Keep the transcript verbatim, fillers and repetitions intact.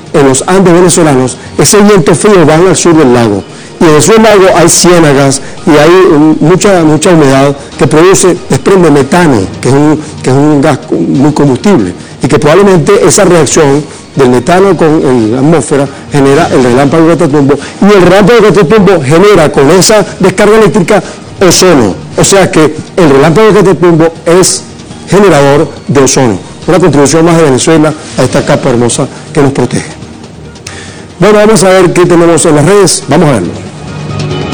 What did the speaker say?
en los Andes venezolanos, ese viento frío va al sur del lago. Y en el sur del lago hay ciénagas y hay um, mucha, mucha humedad que produce, desprende metano, que es, un, que es un gas muy combustible. Y que probablemente esa reacción del metano con la atmósfera genera el relámpago de Catatumbo. Y el relámpago de Catatumbo genera con esa descarga eléctrica ozono. O sea que el relámpago de Catatumbo es generador de ozono. Una contribución más de Venezuela a esta capa hermosa que nos protege. Bueno, vamos a ver qué tenemos en las redes. Vamos a verlo.